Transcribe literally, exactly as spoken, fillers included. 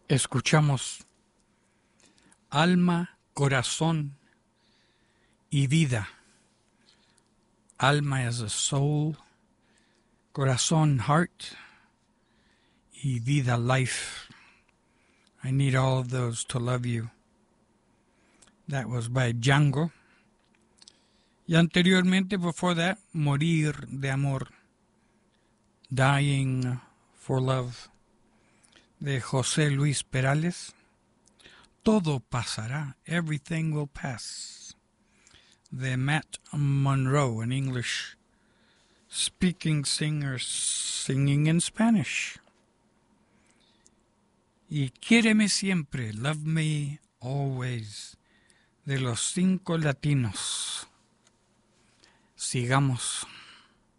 Escuchamos alma, corazón y vida. Alma as a soul, corazón, heart, y vida, life. I need all of those to love you. That was by Django. Y anteriormente, before that, Morir de Amor, Dying for Love, de José Luis Perales. Todo pasará, Everything Will Pass, de Matt Monroe, an English speaking singer singing in Spanish. Y Quiéreme Siempre, Love Me Always, de los Cinco Latinos. Sigamos.